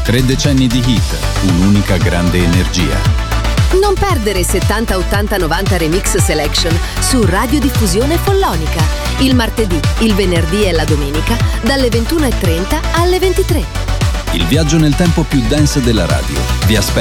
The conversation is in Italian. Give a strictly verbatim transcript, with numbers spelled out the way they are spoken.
Tre decenni di hit, un'unica grande energia. Non perdere settanta ottanta novanta Remix Selection su Radiodiffusione Follonica. Il martedì, il venerdì e la domenica dalle ventuno e trenta alle ventitré. Il viaggio nel tempo più dance della radio. Vi aspetto.